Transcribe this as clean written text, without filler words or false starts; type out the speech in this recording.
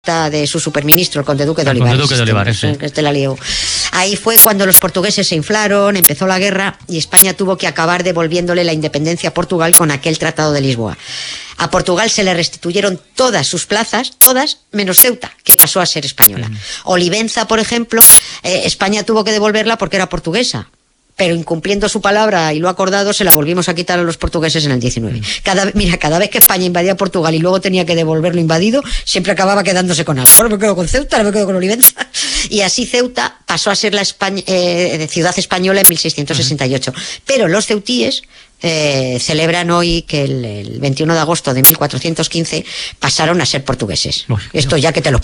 de su superministro, el conde duque de Olivares. Sí. Este la lió. Ahí fue cuando los portugueses se inflaron, empezó la guerra y España tuvo que acabar devolviéndole la independencia a Portugal con aquel Tratado de Lisboa. A Portugal se le restituyeron todas sus plazas, todas menos Ceuta, que pasó a ser española. Olivenza, por ejemplo, España tuvo que devolverla porque era portuguesa. Pero incumpliendo su palabra y lo acordado, se la volvimos a quitar a los portugueses en el 19. Cada vez que España invadía Portugal y luego tenía que devolver lo invadido, siempre acababa quedándose con algo. Ahora me quedo con Ceuta, ahora me quedo con Olivenza. Y así Ceuta pasó a ser la ciudad española en 1668. Pero los ceutíes celebran hoy que el 21 de agosto de 1415 pasaron a ser portugueses. Esto ya que te lo